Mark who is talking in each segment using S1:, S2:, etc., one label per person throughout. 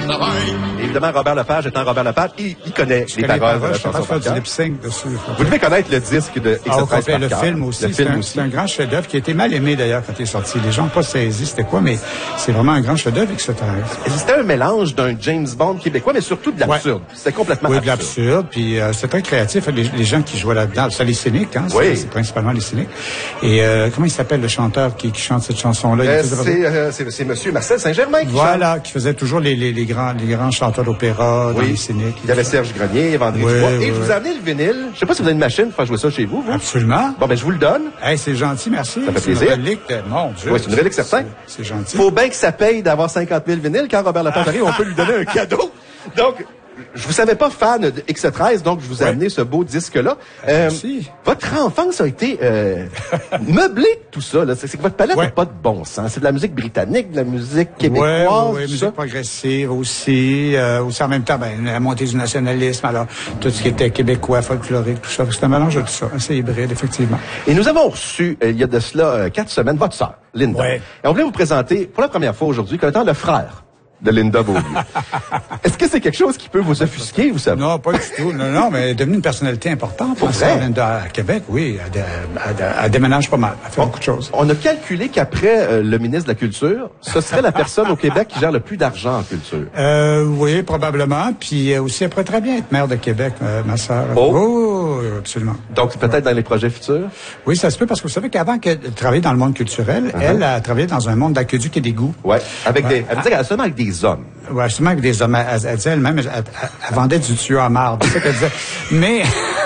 S1: Évidemment, Robert Lepage étant Robert Lepage, il connaît les paroles de la chanson.
S2: Je peux faire du lip-sync dessus.
S1: Vous devez connaître le disque de X13
S2: le film aussi. C'est un grand chef-d'œuvre qui a été mal aimé d'ailleurs quand il est sorti. Les gens n'ont pas saisi c'était quoi, mais c'est vraiment un grand chef-d'œuvre X13.
S1: C'était un mélange d'un James Bond québécois, mais surtout de l'absurde. Ouais. C'était complètement absurde.
S2: Oui, de l'absurde, puis c'est très créatif. Les gens qui jouaient là-dedans, c'est les cyniques, hein?
S1: Oui.
S2: C'est principalement les cyniques. Et comment il s'appelle le chanteur qui chante cette chanson-là?
S1: C'est Monsieur Marcel Saint-Germain qui
S2: chante. Qui faisait toujours les grands chanteurs d'opéra dans les cyniques.
S1: Il y avait Serge Grenier, il y avait André Dubois. Et je vous ai amené le vinyle. Je sais pas si vous avez une machine pour faire jouer ça chez vous.
S2: Absolument.
S1: Bon, ben, je vous le donne.
S2: Hey, c'est gentil, merci.
S1: Ça fait plaisir.
S2: C'est une relique mon Dieu.
S1: Oui, c'est une relique certain.
S2: C'est gentil.
S1: Faut bien que ça paye d'avoir 50 000 vinyles. Quand Robert Lepage arrive, on peut lui donner un cadeau. Donc, je vous savais pas fan de X13, donc je vous ai amené ce beau disque-là.
S2: Merci.
S1: Votre enfance a été meublée de tout ça. C'est que votre palette n'a pas de bon sens. C'est de la musique britannique, de la musique québécoise.
S2: Oui, musique progressive aussi. Aussi en même temps, la montée du nationalisme. Alors, tout ce qui était québécois, folklorique, tout ça. C'est un mélange de tout ça. C'est hybride, effectivement.
S1: Et nous avons reçu, il y a de cela 4 semaines, votre sœur, Linda.
S2: Ouais.
S1: Et on voulait vous présenter, pour la première fois aujourd'hui, comme étant le frère de Linda Beaulieu. Est-ce que c'est quelque chose qui peut vous offusquer, vous savez?
S2: Non, pas du tout. Non, mais elle est devenue une personnalité importante. Pour ça, Linda, à Québec, oui, elle déménage pas mal. Elle fait beaucoup de choses.
S1: On a calculé qu'après le ministre de la Culture, ce serait la personne au Québec qui gère le plus d'argent en culture.
S2: Oui, probablement. Puis aussi, elle pourrait très bien être maire de Québec, ma sœur.
S1: Oh,
S2: absolument.
S1: Donc, c'est peut-être dans les projets futurs?
S2: Oui, ça se peut, parce que vous savez qu'avant qu'elle travaillait dans le monde culturel, elle a travaillé dans un monde d'aqueduc et d'égouts.
S1: Oui, avec seulement avec des hommes.
S2: Oui, justement avec des hommes. Elle disait elle-même, elle vendait du tuyau à marde. C'est ça qu'elle disait.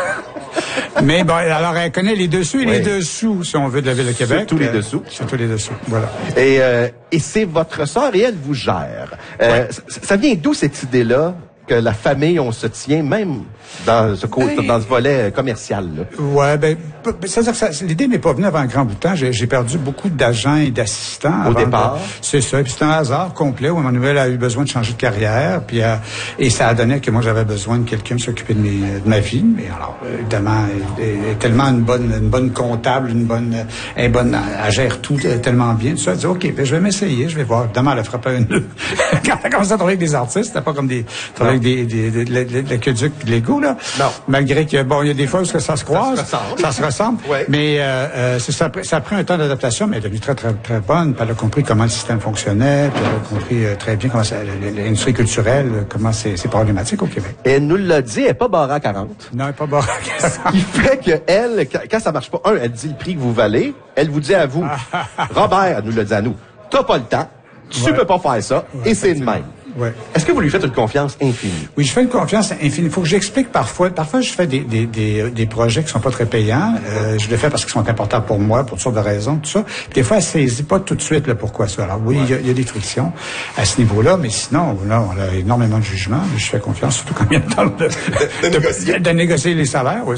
S2: Mais bon, alors elle connaît les dessous et les dessous, si on veut, de la Ville de Québec.
S1: Surtout les dessous.
S2: Surtout les dessous, voilà.
S1: Et c'est votre sœur et elle vous gère. Ça vient d'où cette idée-là que la famille, on se tient, même dans ce volet commercial, là?
S2: Ouais, c'est-à-dire que l'idée m'est pas venue avant un grand bout de temps. J'ai perdu beaucoup d'agents et d'assistants.
S1: Au départ?
S2: C'est ça. Puis c'était un hasard complet où Emmanuel a eu besoin de changer de carrière. Puis, et ça a donné que moi, j'avais besoin de quelqu'un qui s'occupait de ma vie. Mais alors, évidemment, elle est tellement une bonne comptable, elle gère tout tellement bien. Tout ça, elle dit, OK, je vais m'essayer, je vais voir. Évidemment, elle a frappé un nœud. Quand elle a commencé à travailler avec des artistes, c'était pas comme avec l'aqueduc et l'ego, là.
S1: Non.
S2: Malgré que, bon, il y a des fois où ça se croise. Ça se ressemble.
S1: Ouais.
S2: Mais, ça a pris un temps d'adaptation, mais elle est devenue très, très, très bonne. Puis elle a compris comment le système fonctionnait. Puis elle a compris très bien comment l'industrie culturelle, comment c'est problématique au Québec.
S1: Et elle nous l'a dit, elle n'est pas barrée à 40.
S2: Non, elle n'est pas barrée à 40.
S1: Ce qui fait que elle, quand ça marche pas, elle dit le prix que vous valez. Elle vous dit à vous, Robert, elle nous l'a dit à nous, t'as pas le temps, tu peux pas faire ça, et c'est de même.
S2: Ouais.
S1: Est-ce que vous lui faites une confiance infinie?
S2: Oui, je fais une confiance infinie. Il faut que j'explique parfois. Parfois, je fais des projets qui sont pas très payants. Je le fais parce qu'ils sont importants pour moi, pour toutes sortes de raisons, tout ça. Puis des fois, elle saisit pas tout de suite pourquoi ça. Alors oui, il y a des frictions à ce niveau-là, mais sinon, là, on a énormément de jugements. Je fais confiance, surtout quand il y a le temps de négocier les salaires. Oui.